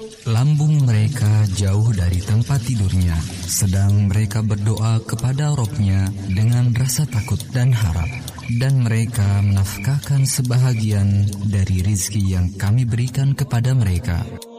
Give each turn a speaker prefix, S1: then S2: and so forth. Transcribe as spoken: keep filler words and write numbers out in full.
S1: Lambung mereka jauh dari tempat tidurnya, sedang mereka berdoa kepada Rabb-Nya dengan rasa takut dan harap. Dan mereka menafkahkan sebahagian dari rizki yang kami berikan kepada mereka.